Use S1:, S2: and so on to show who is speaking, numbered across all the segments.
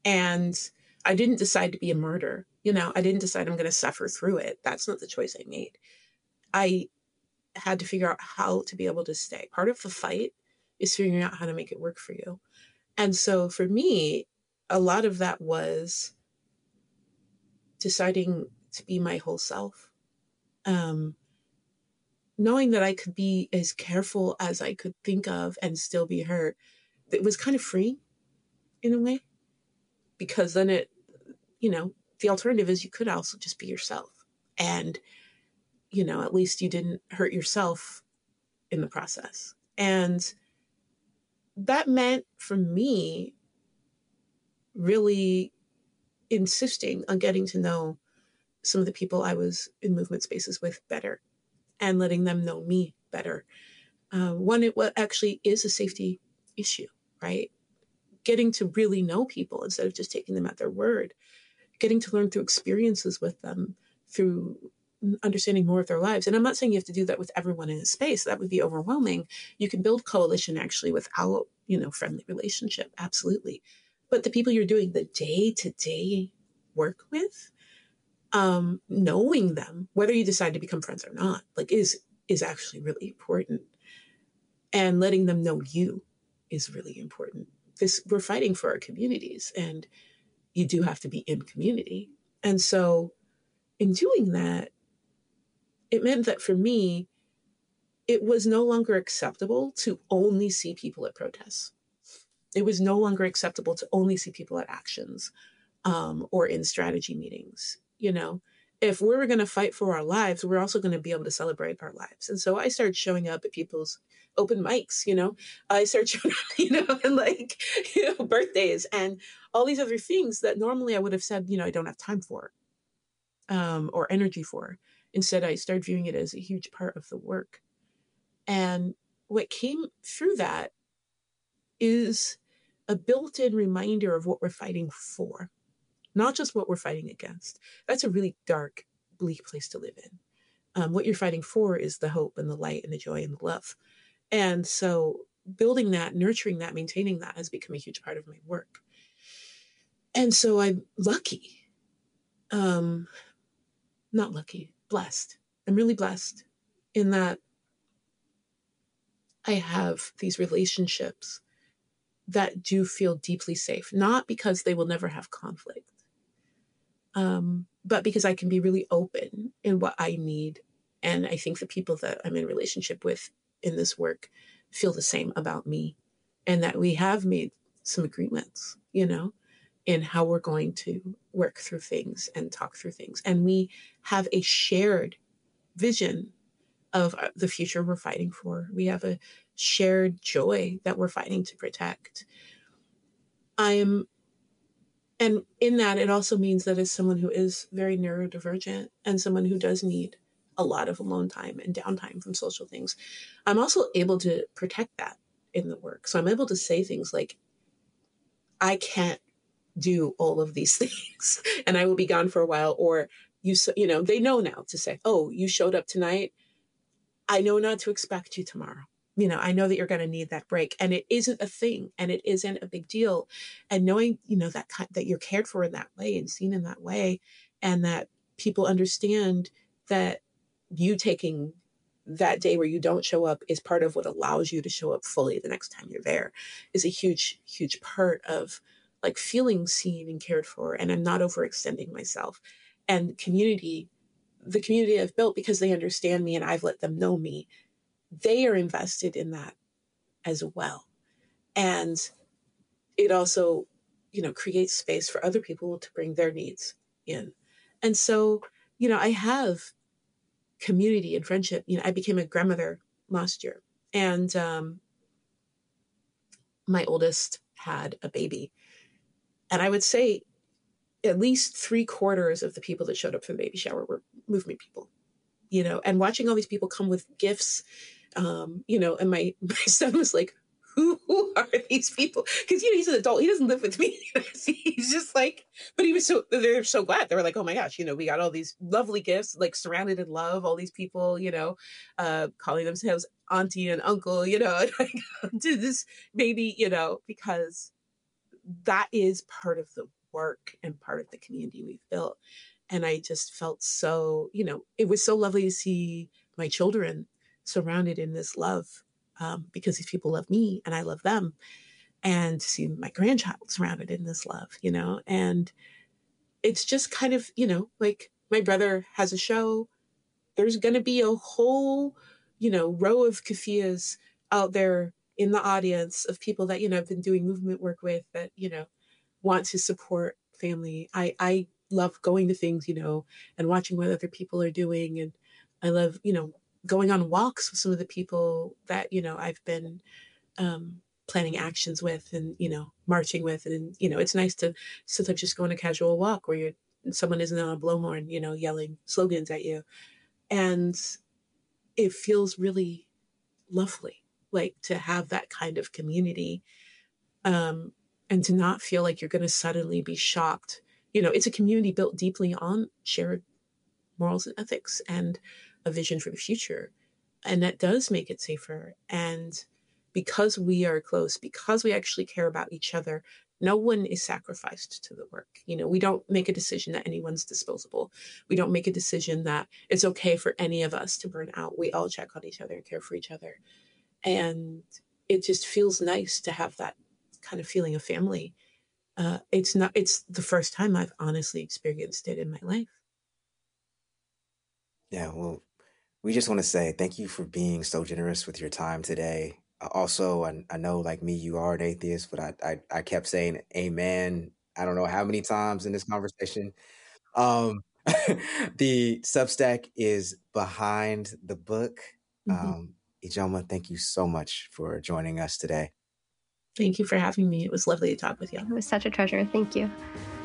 S1: And I didn't decide to be a martyr. I didn't decide I'm going to suffer through it. That's not the choice I made. I had to figure out how to be able to stay. Part of the fight is figuring out how to make it work for you. And so for me, a lot of that was deciding to be my whole self. Um, Knowing that I could be as careful as I could think of and still be hurt, it was kind of freeing in a way, because then the alternative is you could also just be yourself. And, at least you didn't hurt yourself in the process. And that meant for me really insisting on getting to know some of the people I was in movement spaces with better and letting them know me better. What actually is a safety issue, right? Getting to really know people instead of just taking them at their word, getting to learn through experiences with them, through understanding more of their lives. And I'm not saying you have to do that with everyone in a space. That would be overwhelming. You can build coalition actually without, friendly relationship. Absolutely. But the people you're doing the day-to-day work with, knowing them, whether you decide to become friends or not, is actually really important. And letting them know you is really important. We're fighting for our communities, and you do have to be in community. And so in doing that, it meant that for me, it was no longer acceptable to only see people at protests. It was no longer acceptable to only see people at actions, or in strategy meetings. If we're going to fight for our lives, we're also going to be able to celebrate our lives. And so I started showing up at people's open mics. I started showing up, and birthdays and all these other things that normally I would have said, I don't have time for, or energy for. Instead, I started viewing it as a huge part of the work. And what came through that is a built-in reminder of what we're fighting for, not just what we're fighting against. That's a really dark, bleak place to live in. What you're fighting for is the hope and the light and the joy and the love. And so building that, nurturing that, maintaining that has become a huge part of my work. And so I'm lucky. Not lucky, blessed. I'm really blessed in that I have these relationships that do feel deeply safe, not because they will never have conflict, but because I can be really open in what I need. And I think the people that I'm in relationship with in this work feel the same about me, and that we have made some agreements, in how we're going to work through things and talk through things. And we have a shared vision of the future we're fighting for. We have a shared joy that we're fighting to protect. And in that, it also means that as someone who is very neurodivergent and someone who does need a lot of alone time and downtime from social things, I'm also able to protect that in the work. So I'm able to say things like, I can't do all of these things and I will be gone for a while. Or they know now to say, oh, you showed up tonight. I know not to expect you tomorrow. I know that you're going to need that break, and it isn't a thing, and it isn't a big deal. And knowing, that you're cared for in that way and seen in that way, and that people understand that you taking that day where you don't show up is part of what allows you to show up fully the next time you're there, is a huge, huge part of feeling seen and cared for. And I'm not overextending myself. And the community I've built, because they understand me and I've let them know me, they are invested in that as well. And it also, creates space for other people to bring their needs in. And so, I have community and friendship. I became a grandmother last year, and my oldest had a baby. And I would say at least 3/4 of the people that showed up for the baby shower were movement people, and watching all these people come with gifts, and my son was like, who are these people? Because, he's an adult. He doesn't live with me. He's just like, but they're so glad. They were like, oh my gosh, we got all these lovely gifts, surrounded in love, all these people, calling themselves auntie and uncle, to this baby, because that is part of the work and part of the community we've built. And I just felt so, it was so lovely to see my children surrounded in this love, because these people love me and I love them. And to see my grandchild surrounded in this love, and it's just kind of, like my brother has a show. There's going to be a whole, row of Kafiyas out there in the audience of people that, I've been doing movement work with that, want to support family. I love going to things, and watching what other people are doing. And I love, going on walks with some of the people that, I've been planning actions with and, marching with. And, it's nice to sometimes just go on a casual walk where someone isn't on a blowhorn, yelling slogans at you. And it feels really lovely, like to have that kind of community, and to not feel like you're going to suddenly be shocked. It's a community built deeply on shared morals and ethics and a vision for the future. And that does make it safer. And because we are close, because we actually care about each other, no one is sacrificed to the work. We don't make a decision that anyone's disposable. We don't make a decision that it's okay for any of us to burn out. We all check on each other and care for each other. And it just feels nice to have that kind of feeling of family. It's the first time I've honestly experienced it in my life.
S2: Yeah, well, we just want to say thank you for being so generous with your time today. Also, I know, like me, you are an atheist, but I kept saying amen. I don't know how many times in this conversation. Um, the Substack is behind the book.
S1: Mm-hmm.
S2: Ijeoma, thank you so much for joining us today.
S1: Thank you for having me. It was lovely to talk with you.
S3: It was such a treasure. Thank you.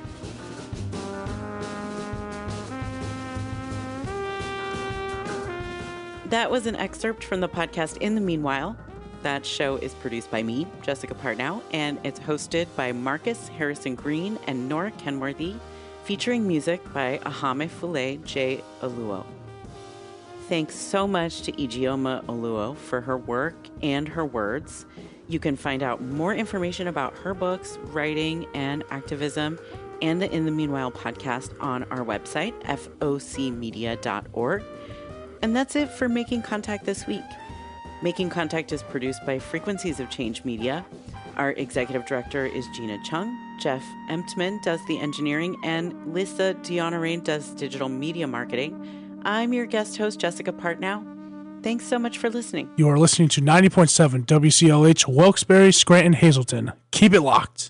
S4: That was an excerpt from the podcast In the Meanwhile. That show is produced by me, Jessica Partnow, and it's hosted by Marcus Harrison Green and Nora Kenworthy, featuring music by Ahame Fule J. Oluo. Thanks so much to Ijeoma Oluo for her work and her words. You can find out more information about her books, writing, and activism, and the In the Meanwhile podcast on our website, focmedia.org. And that's it for Making Contact this week. Making Contact is produced by Frequencies of Change Media. Our executive director is Gina Chung. Jeff Emtman does the engineering, and Lisa Dionarain does digital media marketing. I'm your guest host, Jessica Partnow. Thanks so much for listening.
S5: You are listening to 90.7 WCLH, Wilkes-Barre, Scranton, Hazleton. Keep it locked.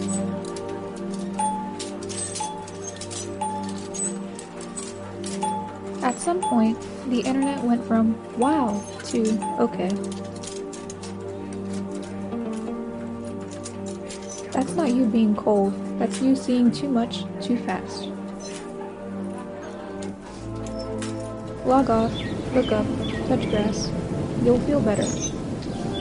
S6: At some point, the internet went from wow to okay. That's not you being cold, that's you seeing too much too fast. Log off, look up, touch grass. You'll feel better.